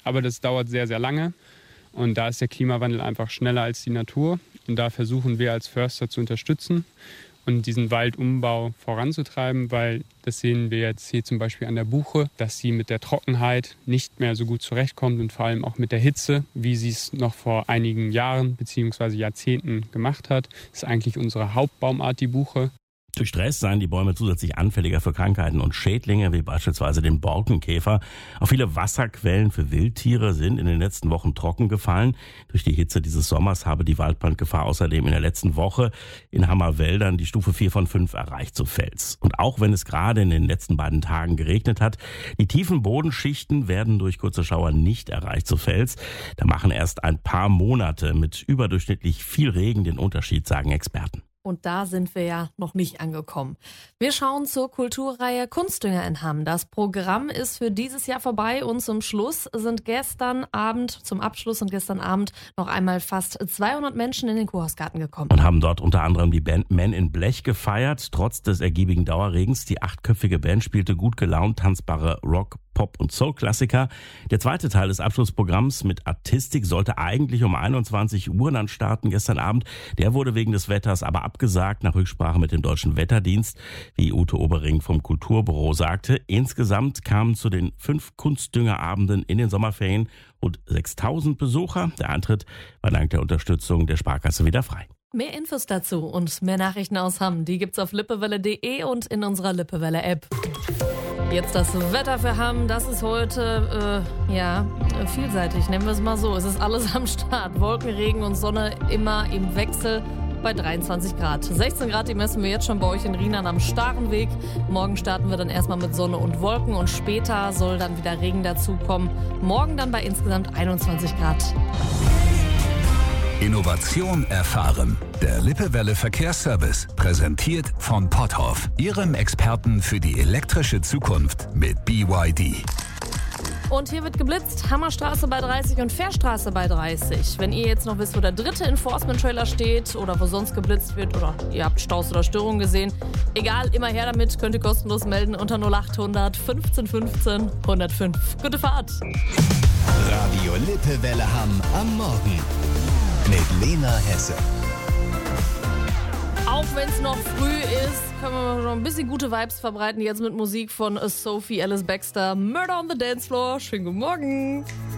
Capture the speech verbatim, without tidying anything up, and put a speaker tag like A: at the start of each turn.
A: aber das dauert sehr, sehr lange. Und da ist der Klimawandel einfach schneller als die Natur. Und da versuchen wir als Förster zu unterstützen und diesen Waldumbau voranzutreiben, weil das sehen wir jetzt hier zum Beispiel an der Buche, dass sie mit der Trockenheit nicht mehr so gut zurechtkommt und vor allem auch mit der Hitze, wie sie es noch vor einigen Jahren bzw. Jahrzehnten gemacht hat. Das ist eigentlich unsere Hauptbaumart, die Buche.
B: Durch Stress seien die Bäume zusätzlich anfälliger für Krankheiten und Schädlinge, wie beispielsweise den Borkenkäfer. Auch viele Wasserquellen für Wildtiere sind in den letzten Wochen trocken gefallen. Durch die Hitze dieses Sommers habe die Waldbrandgefahr außerdem in der letzten Woche in Hammerwäldern die Stufe vier von fünf erreicht zu Fels. Und auch wenn es gerade in den letzten beiden Tagen geregnet hat, die tiefen Bodenschichten werden durch kurze Schauer nicht erreicht zu Fels. Da machen erst ein paar Monate mit überdurchschnittlich viel Regen den Unterschied, sagen Experten.
C: Und da sind wir ja noch nicht angekommen. Wir schauen zur Kulturreihe Kunstdünger in Hamm. Das Programm ist für dieses Jahr vorbei und zum Schluss sind gestern Abend, zum Abschluss und gestern Abend noch einmal fast zweihundert Menschen in den Kurhausgarten gekommen.
B: Und haben dort unter anderem die Band Men in Blech gefeiert. Trotz des ergiebigen Dauerregens, die achtköpfige Band spielte gut gelaunt tanzbare Rock, Pop- und Soul-Klassiker. Der zweite Teil des Abschlussprogramms mit Artistik sollte eigentlich um einundzwanzig Uhr dann starten gestern Abend. Der wurde wegen des Wetters aber abgesagt, nach Rücksprache mit dem Deutschen Wetterdienst, wie Ute Obering vom Kulturbüro sagte. Insgesamt kamen zu den fünf Kunstdüngerabenden in den Sommerferien rund sechstausend Besucher. Der Eintritt war dank der Unterstützung der Sparkasse wieder frei.
C: Mehr Infos dazu und mehr Nachrichten aus Hamm, die gibt's auf lippewelle punkt de und in unserer Lippewelle-App. Jetzt das Wetter für Hamm, das ist heute, äh, ja, vielseitig, nennen wir es mal so. Es ist alles am Start. Wolken, Regen und Sonne immer im Wechsel bei dreiundzwanzig Grad. sechzehn Grad, die messen wir jetzt schon bei euch in Rienan am Starkenweg. Morgen starten wir dann erstmal mit Sonne und Wolken und später soll dann wieder Regen dazukommen. Morgen dann bei insgesamt einundzwanzig Grad.
D: Innovation erfahren. Der Lippewelle Verkehrsservice, präsentiert von Potthoff, Ihrem Experten für die elektrische Zukunft mit B Y D.
C: Und hier wird geblitzt, Hammerstraße bei dreißig und Fährstraße bei dreißig. Wenn ihr jetzt noch wisst, wo der dritte Enforcement-Trailer steht oder wo sonst geblitzt wird oder ihr habt Staus oder Störungen gesehen, egal, immer her damit, könnt ihr kostenlos melden unter null achthundert fünfzehn fünfzehn hundertfünf. Gute Fahrt!
D: Radio Lippewelle Hamm am Morgen mit Lena Hesse.
C: Auch wenn es noch früh ist, können wir noch ein bisschen gute Vibes verbreiten. Jetzt mit Musik von Sophie Ellis Bextor. Murder on the Dance Floor. Schönen guten Morgen.